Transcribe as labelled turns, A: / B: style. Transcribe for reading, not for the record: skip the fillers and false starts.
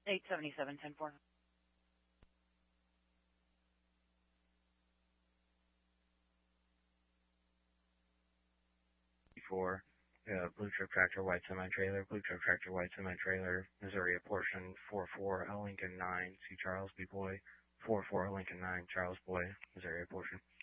A: 877-10-4.
B: For Blue Trip Tractor White Semi-Trailer, Blue Trip Tractor White Semi-Trailer, Missouri Portion 44 Lincoln 9, C. Charles B. Boy, 44 Lincoln 9, Charles Boy, Missouri Portion.